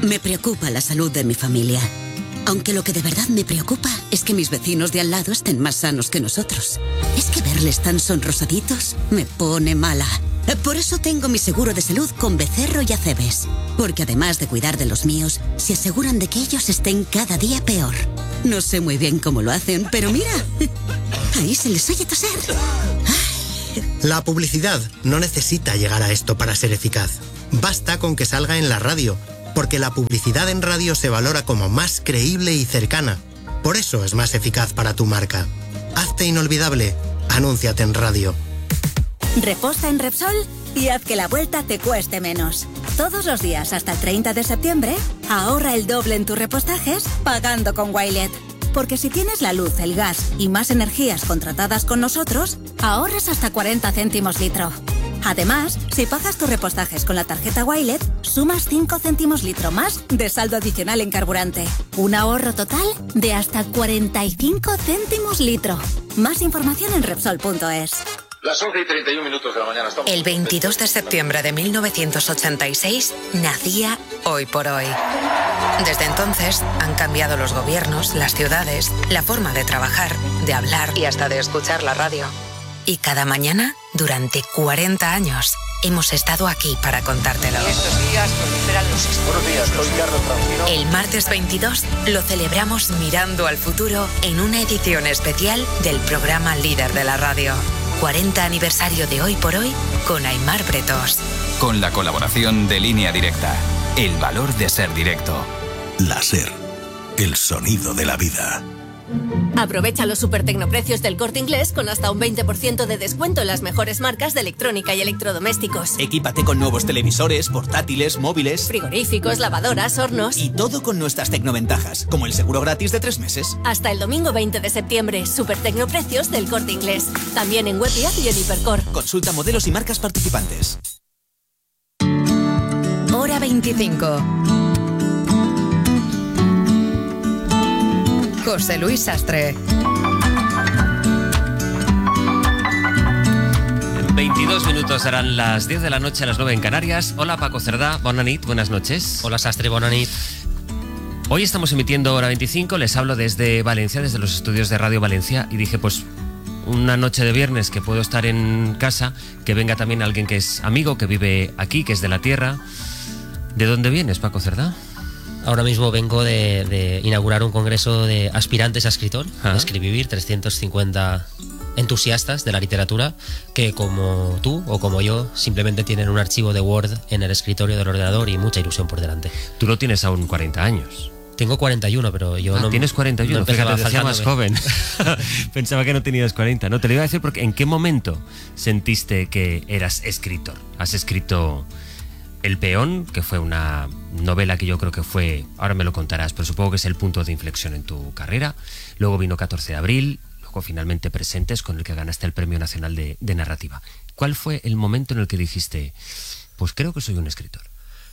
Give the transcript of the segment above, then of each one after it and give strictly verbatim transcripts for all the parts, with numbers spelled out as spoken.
Me preocupa la salud de mi familia. Aunque lo que de verdad me preocupa es que mis vecinos de al lado estén más sanos que nosotros. Es que verles tan sonrosaditos me pone mala. Por eso tengo mi seguro de salud con Becerro y Acebes. Porque además de cuidar de los míos, se aseguran de que ellos estén cada día peor. No sé muy bien cómo lo hacen, pero mira, ahí se les oye toser. La publicidad no necesita llegar a esto para ser eficaz. Basta con que salga en la radio, porque la publicidad en radio se valora como más creíble y cercana. Por eso es más eficaz para tu marca. Hazte inolvidable. Anúnciate en radio. Reposa en Repsol y haz que la vuelta te cueste menos. Todos los días hasta el treinta de septiembre, ahorra el doble en tus repostajes pagando con Wilet. Porque si tienes la luz, el gas y más energías contratadas con nosotros, ahorras hasta cuarenta céntimos litro. Además, si pagas tus repostajes con la tarjeta Wilet, sumas cinco céntimos litro más de saldo adicional en carburante. Un ahorro total de hasta cuarenta y cinco céntimos litro. Más información en Repsol punto es. Las once y treinta y un minutos de la mañana. Estamos... El veintidós de septiembre de mil novecientos ochenta y seis nacía Hoy por Hoy. Desde entonces han cambiado los gobiernos, las ciudades, la forma de trabajar, de hablar y hasta de escuchar la radio. Y cada mañana, durante cuarenta años, hemos estado aquí para contártelo. Estos días proliferan los Buenos días, soy Carlos Francino. El martes veintidós lo celebramos mirando al futuro en una edición especial del programa líder de la radio. cuarenta aniversario de Hoy por Hoy con Aimar Bretos. Con la colaboración de Línea Directa. El valor de ser directo. La SER. El sonido de la vida. Aprovecha los super tecnoprecios del Corte Inglés con hasta un veinte por ciento de descuento en las mejores marcas de electrónica y electrodomésticos. Equípate con nuevos televisores, portátiles, móviles, frigoríficos, lavadoras, hornos. Y todo con nuestras tecnoventajas, como el seguro gratis de tres meses. Hasta el domingo veinte de septiembre, super tecnoprecios del Corte Inglés. También en web y app y en Hipercor. Consulta modelos y marcas participantes. Hora veinticinco. José Luis Sastre. veintidós minutos serán las diez de la noche, a las nueve en Canarias. Hola Paco Cerdá, bona nit, buenas noches. Hola Sastre, bona nit. Hoy estamos emitiendo Hora veinticinco, les hablo desde Valencia, desde los estudios de Radio Valencia, y dije, pues, una noche de viernes que puedo estar en casa, que venga también alguien que es amigo, que vive aquí, que es de la tierra. ¿De dónde vienes, Paco Cerdá? Ahora mismo vengo de, de inaugurar un congreso de aspirantes a escritor, ah. Escribivir, trescientos cincuenta entusiastas de la literatura que, como tú o como yo, simplemente tienen un archivo de Word en el escritorio del ordenador y mucha ilusión por delante. Tú no tienes aún cuarenta años. Tengo cuarenta y uno, pero yo ah, no... ¿Tienes cuarenta y uno? No Fíjate, te decía más joven. Pensaba que no tenías cuarenta. No, te lo iba a decir porque ¿en qué momento sentiste que eras escritor? ¿Has escrito El Peón, que fue una novela que yo creo que fue, ahora me lo contarás, pero supongo que es el punto de inflexión en tu carrera? Luego vino catorce de abril, luego finalmente Presentes, con el que ganaste el Premio Nacional de, de Narrativa. ¿Cuál fue el momento en el que dijiste, pues creo que soy un escritor?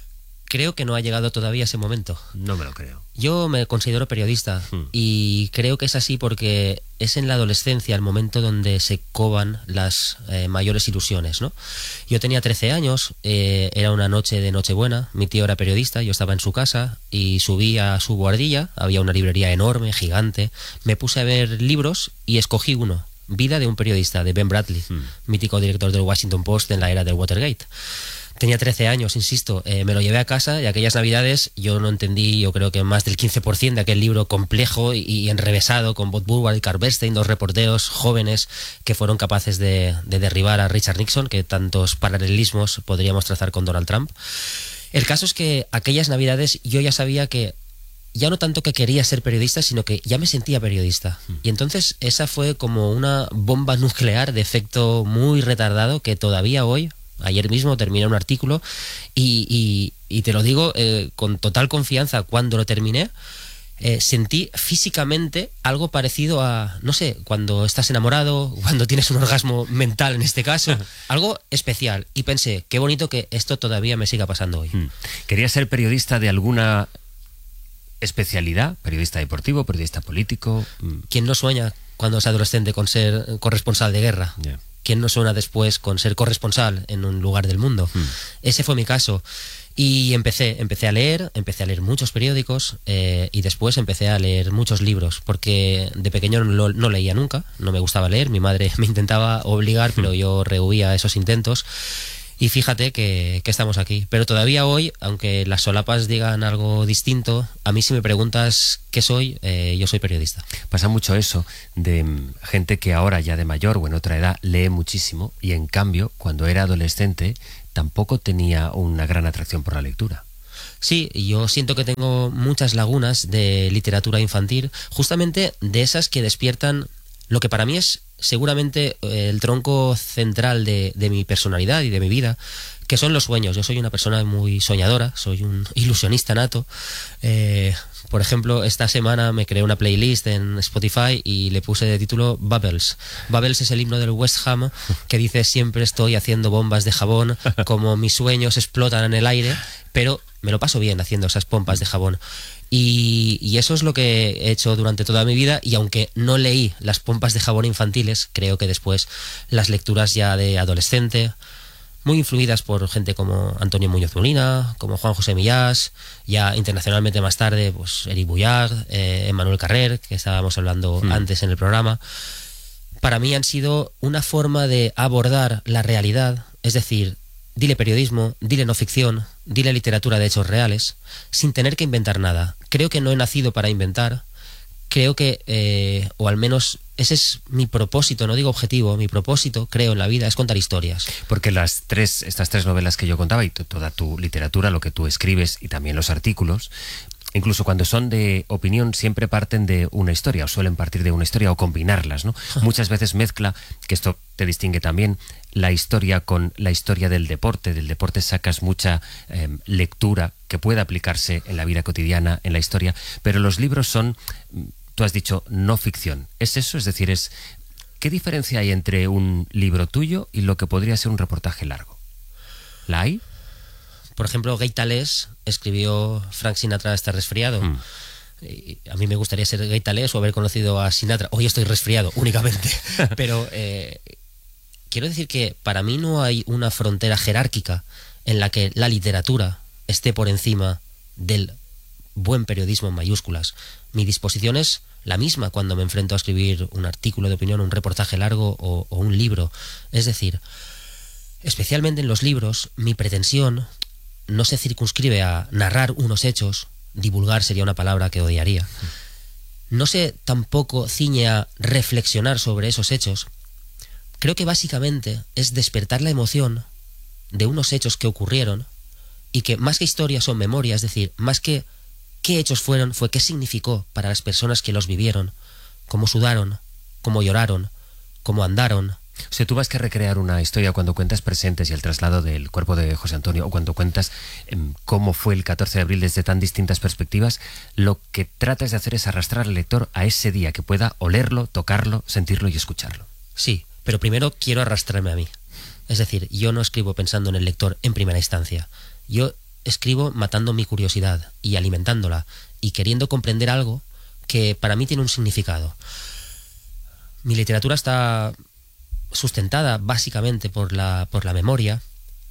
Creo que no ha llegado todavía ese momento. No me lo creo. Yo me considero periodista hmm. y creo que es así porque es en la adolescencia el momento donde se coban las eh, mayores ilusiones, ¿no? Yo tenía trece años, eh, era una noche de Nochebuena, mi tío era periodista, yo estaba en su casa y subí a su guardilla, había una librería enorme, gigante, me puse a ver libros y escogí uno, Vida de un periodista, de Ben Bradley, hmm. mítico director del Washington Post en la era del Watergate. Tenía trece años, insisto, eh, me lo llevé a casa y aquellas navidades yo no entendí, yo creo que más del quince por ciento de aquel libro complejo y, y enrevesado con Bob Woodward y Carl Bernstein, dos reporteros jóvenes que fueron capaces de, de derribar a Richard Nixon, que tantos paralelismos podríamos trazar con Donald Trump. El caso es que aquellas navidades yo ya sabía que ya no tanto que quería ser periodista, sino que ya me sentía periodista. Y entonces esa fue como una bomba nuclear de efecto muy retardado que todavía hoy... Ayer mismo terminé un artículo y, y, y te lo digo eh, con total confianza, cuando lo terminé eh, sentí físicamente algo parecido a, no sé, cuando estás enamorado, cuando tienes un orgasmo mental en este caso, algo especial. Y pensé, qué bonito que esto todavía me siga pasando hoy. ¿Querías ser periodista de alguna especialidad? ¿Periodista deportivo, periodista político? ¿Quién no sueña cuando es adolescente con ser corresponsal de guerra? Yeah. ¿Quién no suena después con ser corresponsal en un lugar del mundo? Hmm. Ese fue mi caso. Y empecé, empecé a leer, empecé a leer muchos periódicos eh, y después empecé a leer muchos libros, porque de pequeño no, no leía nunca, no me gustaba leer, mi madre me intentaba obligar, pero yo rehuía esos intentos. Y fíjate que, que estamos aquí. Pero todavía hoy, aunque las solapas digan algo distinto, a mí si me preguntas qué soy, eh, yo soy periodista. Pasa mucho eso de mm, gente que ahora ya de mayor o en otra edad lee muchísimo y en cambio cuando era adolescente tampoco tenía una gran atracción por la lectura. Sí, yo siento que tengo muchas lagunas de literatura infantil, justamente de esas que despiertan lo que para mí es seguramente el tronco central de, de mi personalidad y de mi vida, que son los sueños. Yo soy una persona muy soñadora, soy un ilusionista nato. Eh, por ejemplo, esta semana me creé una playlist en Spotify y le puse de título Bubbles. Bubbles es el himno del West Ham que dice: siempre estoy haciendo bombas de jabón, como mis sueños explotan en el aire, pero me lo paso bien haciendo esas pompas de jabón. Y, y eso es lo que he hecho durante toda mi vida, y aunque no leí las pompas de jabón infantiles, creo que después las lecturas ya de adolescente, muy influidas por gente como Antonio Muñoz Molina, como Juan José Millás, ya internacionalmente más tarde, pues Eric Boullard, eh, Emmanuel Carrer, que estábamos hablando mm. antes en el programa, para mí han sido una forma de abordar la realidad, es decir, dile periodismo, dile no ficción, dile literatura de hechos reales, sin tener que inventar nada. Creo que no he nacido para inventar, creo que, eh, o al menos ese es mi propósito, no digo objetivo, mi propósito, creo, en la vida es contar historias. Porque las tres, estas tres novelas que yo contaba y toda tu literatura, lo que tú escribes y también los artículos, incluso cuando son de opinión, siempre parten de una historia, o suelen partir de una historia, o combinarlas, ¿no? Muchas veces mezcla, que esto te distingue también, la historia con la historia del deporte. Del deporte sacas mucha eh, lectura que puede aplicarse en la vida cotidiana, en la historia, pero los libros son, tú has dicho, no ficción. ¿Es eso? Es decir, es ¿qué diferencia hay entre un libro tuyo y lo que podría ser un reportaje largo? ¿La hay? Por ejemplo, Gay Talés escribió Frank Sinatra está resfriado. Mm. Y a mí me gustaría ser Gay Talés o haber conocido a Sinatra. Hoy estoy resfriado únicamente. Pero eh, quiero decir que para mí no hay una frontera jerárquica en la que la literatura esté por encima del buen periodismo en mayúsculas. Mi disposición es la misma cuando me enfrento a escribir un artículo de opinión, un reportaje largo o, o un libro. Es decir, especialmente en los libros, mi pretensión no se circunscribe a narrar unos hechos, divulgar sería una palabra que odiaría. No se tampoco ciñe a reflexionar sobre esos hechos. Creo que básicamente es despertar la emoción de unos hechos que ocurrieron y que más que historia son memoria, es decir, más que qué hechos fueron, fue qué significó para las personas que los vivieron, cómo sudaron, cómo lloraron, cómo andaron. O sea, tú vas que recrear una historia cuando cuentas presentes y el traslado del cuerpo de José Antonio, o cuando cuentas eh, cómo fue el catorce de abril desde tan distintas perspectivas, lo que tratas de hacer es arrastrar al lector a ese día, que pueda olerlo, tocarlo, sentirlo y escucharlo. Sí, pero primero quiero arrastrarme a mí. Es decir, yo no escribo pensando en el lector en primera instancia. Yo escribo matando mi curiosidad y alimentándola y queriendo comprender algo que para mí tiene un significado. Mi literatura está sustentada básicamente por la, por la memoria.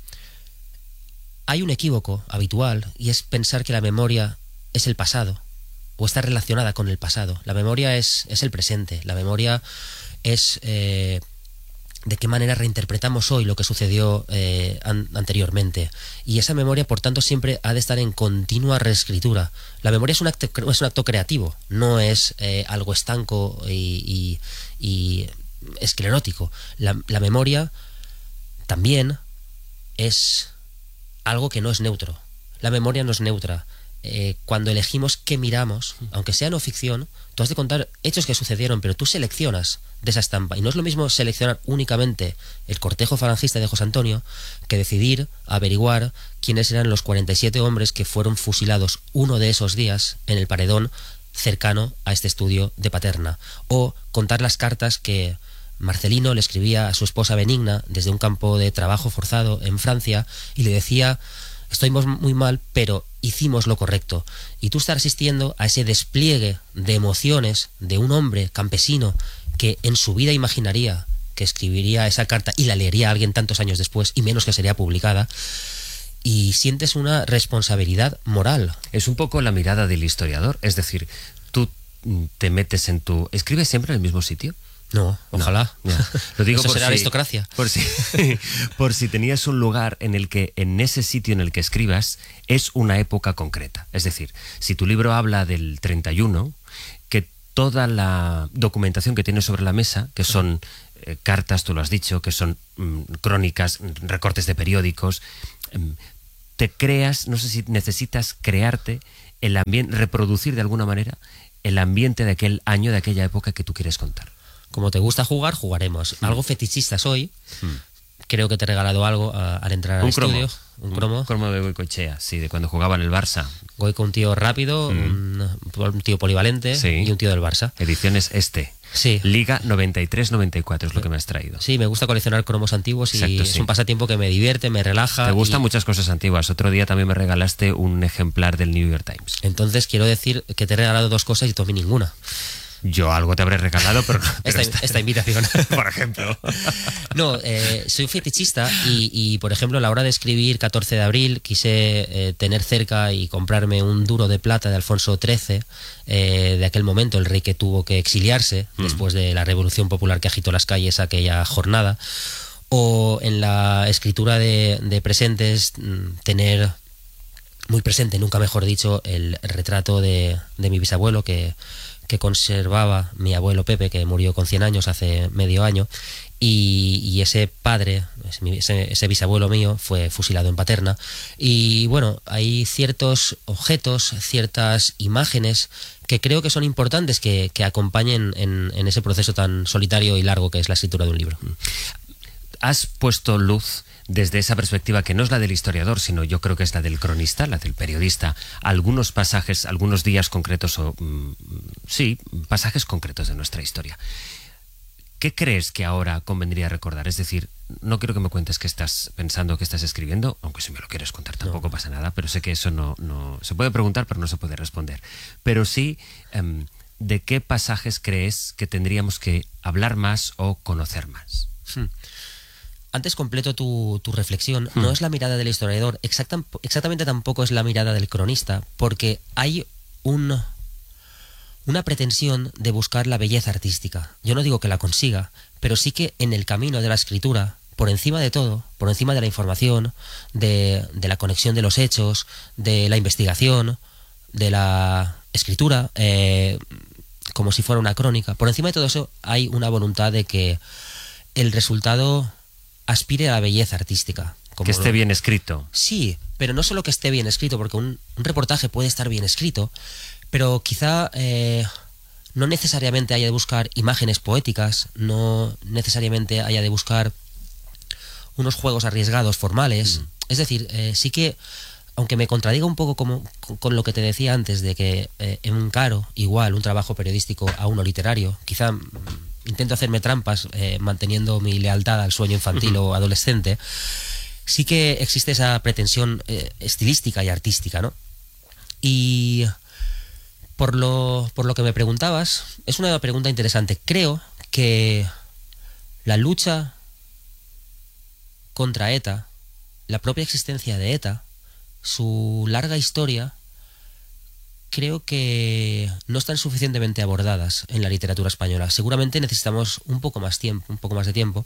Hay un equívoco habitual y es pensar que la memoria es el pasado o está relacionada con el pasado. La memoria es, es el presente. La memoria es eh, de qué manera reinterpretamos hoy lo que sucedió eh, an, anteriormente. Y esa memoria, por tanto, siempre ha de estar en continua reescritura. La memoria es un acto, es un acto creativo, no es eh, algo estanco y, y, y esclerótico. La, la memoria también es algo que no es neutro. La memoria no es neutra. Eh, cuando elegimos qué miramos, aunque sea no ficción, tú has de contar hechos que sucedieron, pero tú seleccionas de esa estampa. Y no es lo mismo seleccionar únicamente el cortejo falangista de José Antonio que decidir averiguar quiénes eran los cuarenta y siete hombres que fueron fusilados uno de esos días en el paredón cercano a este estudio de Paterna, o contar las cartas que Marcelino le escribía a su esposa Benigna desde un campo de trabajo forzado en Francia y le decía: estoy muy mal, pero hicimos lo correcto. Y tú estás asistiendo a ese despliegue de emociones de un hombre campesino que en su vida imaginaría que escribiría esa carta y la leería a alguien tantos años después, y menos que sería publicada. y sientes una responsabilidad moral. Es un poco la mirada del historiador, es decir, tú te metes en tu... ¿Escribes siempre en el mismo sitio? No, ojalá. No, no. Lo digo Eso por será si, aristocracia. Por si, por si tenías un lugar en el que, en ese sitio en el que escribas, es una época concreta. Es decir, si tu libro habla del treinta y uno, que toda la documentación que tienes sobre la mesa, que son eh, cartas, tú lo has dicho, que son mm, crónicas, recortes de periódicos, mm, te creas, no sé si necesitas crearte el ambiente, reproducir de alguna manera el ambiente de aquel año, de aquella época que tú quieres contar. Como te gusta jugar, jugaremos. Mm. Algo fetichistas hoy. Mm. Creo que te he regalado algo a, al entrar al cromo. estudio. Un cromo. Un cromo de Goicoechea, sí, de cuando jugaba en el Barça. Goico, un tío rápido, mm. un, un tío polivalente, sí. Y un tío del Barça. Ediciones este. Sí. Liga noventa y tres noventa y cuatro es lo que me has traído. Sí, me gusta coleccionar cromos antiguos y Exacto, es sí. un pasatiempo que me divierte, me relaja. Te gustan y... muchas cosas antiguas. Otro día también me regalaste un ejemplar del New York Times. Entonces quiero decir que te he regalado dos cosas y tú a mí ninguna. Yo algo te habré regalado, pero... pero esta, esta invitación. Por ejemplo. No, eh, soy fetichista y, y, por ejemplo, a la hora de escribir catorce de abril quise eh, tener cerca y comprarme un duro de plata de Alfonso trece, eh, de aquel momento, el rey que tuvo que exiliarse mm. después de la revolución popular que agitó las calles aquella jornada. O en la escritura de, de presentes, tener muy presente, nunca mejor dicho, el retrato de, de mi bisabuelo que... que conservaba mi abuelo Pepe, que murió con cien años hace medio año, y, y ese padre, ese, ese bisabuelo mío, fue fusilado en Paterna. Y bueno, hay ciertos objetos, ciertas imágenes que creo que son importantes que, que acompañen en, en ese proceso tan solitario y largo que es la escritura de un libro. Has puesto luz desde esa perspectiva que no es la del historiador, sino yo creo que es la del cronista, la del periodista, algunos pasajes, algunos días concretos o mm, sí, pasajes concretos de nuestra historia. ¿Qué crees que ahora convendría recordar? Es decir, no quiero que me cuentes qué estás pensando, qué estás escribiendo, aunque si me lo quieres contar tampoco no. pasa nada, pero sé que eso no, no se puede preguntar, pero no se puede responder. Pero sí, um, ¿de qué pasajes crees que tendríamos que hablar más o conocer más? Hmm. Antes completo tu, tu reflexión. Hmm. No es la mirada del historiador, exacta, exactamente tampoco es la mirada del cronista, porque hay un, una pretensión de buscar la belleza artística. Yo no digo que la consiga, pero sí que en el camino de la escritura, por encima de todo, por encima de la información, de, de la conexión de los hechos, de la investigación, de la escritura, eh, como si fuera una crónica, por encima de todo eso hay una voluntad de que el resultado aspire a la belleza artística. Como que esté lo... bien escrito. Sí, pero no solo que esté bien escrito, porque un, un reportaje puede estar bien escrito, pero quizá eh, no necesariamente haya de buscar imágenes poéticas, no necesariamente haya de buscar unos juegos arriesgados formales. Mm. Es decir, eh, sí que, aunque me contradiga un poco como, con, con lo que te decía antes, de que eh, encaro igual un trabajo periodístico a uno literario, quizá... intento hacerme trampas eh, manteniendo mi lealtad al sueño infantil uh-huh. o adolescente, sí que existe esa pretensión eh, estilística y artística, ¿no? Y por lo, por lo que me preguntabas, es una pregunta interesante. Creo que la lucha contra ETA, la propia existencia de ETA, su larga historia, creo que no están suficientemente abordadas en la literatura española. Seguramente necesitamos un poco más tiempo, un poco más de tiempo.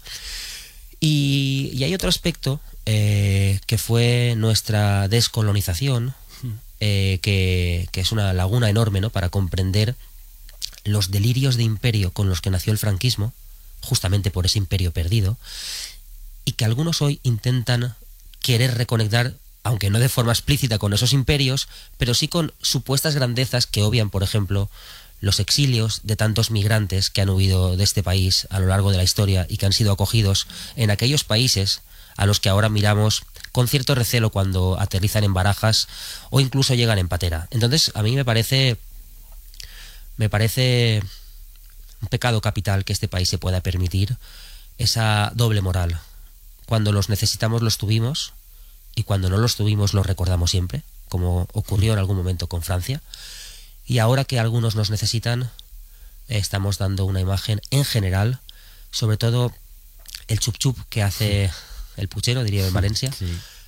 Y, y hay otro aspecto eh, que fue nuestra descolonización, eh, que, que es una laguna enorme, ¿no?, para comprender los delirios de imperio con los que nació el franquismo, justamente por ese imperio perdido, y que algunos hoy intentan querer reconectar, aunque no de forma explícita, con esos imperios, pero sí con supuestas grandezas que obvian, por ejemplo, los exilios de tantos migrantes que han huido de este país a lo largo de la historia y que han sido acogidos en aquellos países a los que ahora miramos con cierto recelo cuando aterrizan en Barajas o incluso llegan en Patera. Entonces, a mí me parece, me parece un pecado capital que este país se pueda permitir esa doble moral. Cuando los necesitamos los tuvimos, y cuando no los tuvimos los recordamos siempre, como ocurrió en algún momento con Francia. Y ahora que algunos nos necesitan, estamos dando una imagen en general, sobre todo el chup chup que hace el puchero, diría en Valencia, sí.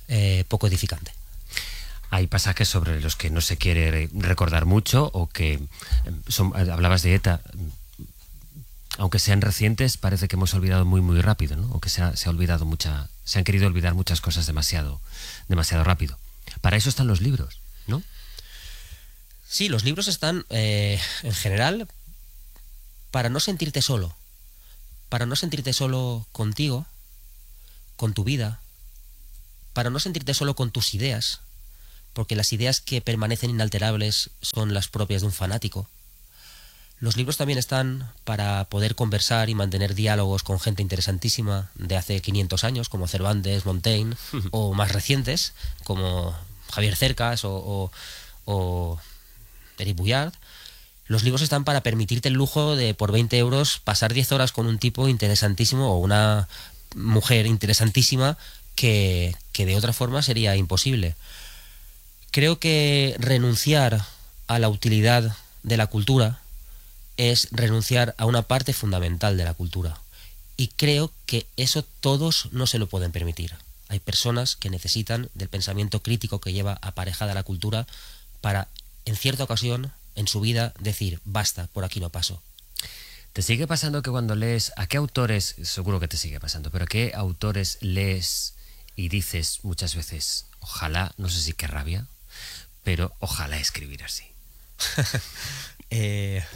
eh, poco edificante. Hay pasajes sobre los que no se quiere recordar mucho o que son, hablabas de ETA, aunque sean recientes, parece que hemos olvidado muy muy rápido, ¿no? O que se ha, se ha olvidado mucha, se han querido olvidar muchas cosas demasiado, demasiado rápido. Para eso están los libros, ¿no? Sí, los libros están, eh, en general, para no sentirte solo, para no sentirte solo contigo, con tu vida, para no sentirte solo con tus ideas, porque las ideas que permanecen inalterables son las propias de un fanático. Los libros también están para poder conversar y mantener diálogos con gente interesantísima de hace quinientos años, como Cervantes, Montaigne, o más recientes, como Javier Cercas o, o, o Eric Boullard. Los libros están para permitirte el lujo de, por veinte euros, pasar diez horas con un tipo interesantísimo o una mujer interesantísima que, que de otra forma sería imposible. Creo que renunciar a la utilidad de la cultura es renunciar a una parte fundamental de la cultura. Y creo que eso todos no se lo pueden permitir. Hay personas que necesitan del pensamiento crítico que lleva aparejada la cultura para, en cierta ocasión, en su vida, decir, basta, por aquí no paso. ¿Te sigue pasando que cuando lees, a qué autores, seguro que te sigue pasando, pero a qué autores lees y dices muchas veces, ojalá, no sé si qué rabia, pero ojalá escribir así? eh...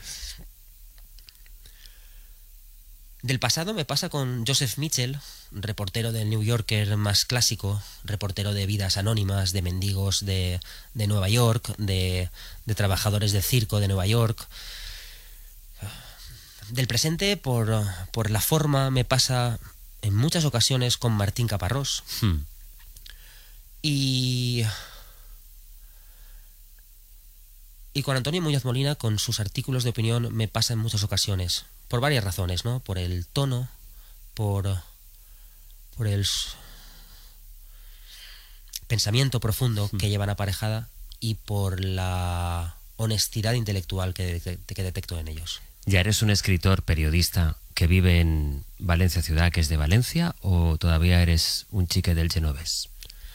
Del pasado me pasa con Joseph Mitchell, reportero del New Yorker más clásico, reportero de vidas anónimas, de mendigos de, de Nueva York, de, de trabajadores del circo de Nueva York. Del presente, por, por la forma, me pasa en muchas ocasiones con Martín Caparrós. Hmm. Y... Y con Antonio Muñoz Molina, con sus artículos de opinión, me pasa en muchas ocasiones. Por varias razones, ¿no? Por el tono, por, por el pensamiento profundo que llevan aparejada y por la honestidad intelectual que, de, que detecto en ellos. ¿Ya eres un escritor, periodista, que vive en Valencia ciudad, que es de Valencia, o todavía eres un chique del Genovés?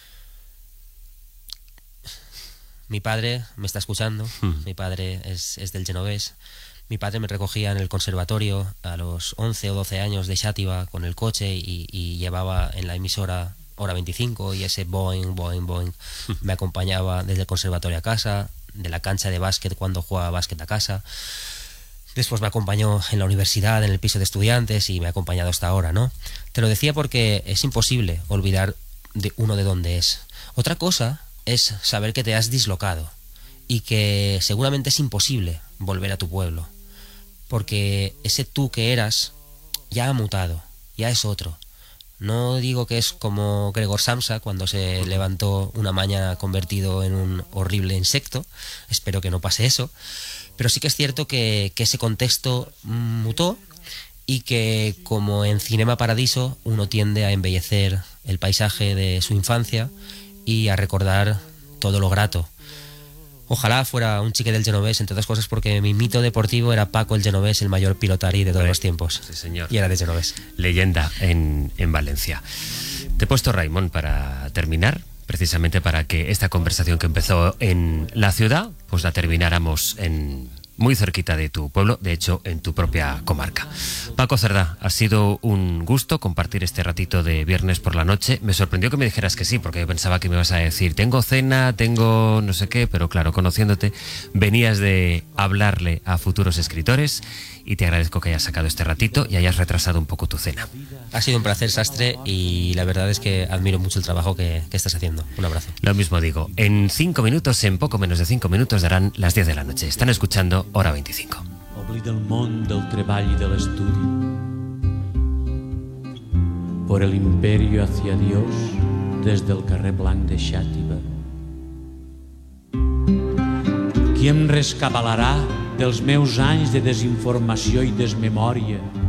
Mi padre me está escuchando, hmm. mi padre es, es del Genovés. Mi padre me recogía en el conservatorio a los once o doce años de Xàtiva con el coche y, y llevaba en la emisora Hora veinticinco y ese boing, boing, boing me acompañaba desde el conservatorio a casa, de la cancha de básquet cuando jugaba básquet a casa. Después me acompañó en la universidad, en el piso de estudiantes y me ha acompañado hasta ahora, ¿no? Te lo decía porque es imposible olvidar de uno de dónde es. Otra cosa es saber que te has dislocado y que seguramente es imposible volver a tu pueblo. Porque ese tú que eras ya ha mutado, ya es otro. No digo que es como Gregor Samsa cuando se levantó una mañana convertido en un horrible insecto, espero que no pase eso, pero sí que es cierto que, que ese contexto mutó y que, como en Cinema Paradiso, uno tiende a embellecer el paisaje de su infancia y a recordar todo lo grato. Ojalá fuera un chique del Genovés, entre otras cosas porque mi mito deportivo era Paco el Genovés, el mayor pilotari de todos los tiempos. Sí, señor. Y era de Genovés. Leyenda en, en Valencia. Te he puesto, Raimon, para terminar, precisamente para que esta conversación que empezó en la ciudad, pues la termináramos en muy cerquita de tu pueblo, de hecho en tu propia comarca. Paco Cerdá, ha sido un gusto compartir este ratito de viernes por la noche. Me sorprendió que me dijeras que sí, porque yo pensaba que me ibas a decir tengo cena, tengo no sé qué, pero claro, conociéndote, venías de hablarle a futuros escritores y te agradezco que hayas sacado este ratito y hayas retrasado un poco tu cena. Ha sido un placer, Sastre, y la verdad es que admiro mucho el trabajo que, que estás haciendo. Un abrazo. Lo mismo digo. En cinco minutos, en poco menos de cinco minutos, darán las diez de la noche. Están escuchando Hora veinticinco. Oblida el món del treball i de l'estudi. Por el imperio hacia Dios desde el carrer blanc de Xàtiva. Qui em rescabalarà dels meus anys de desinformació i desmemòria?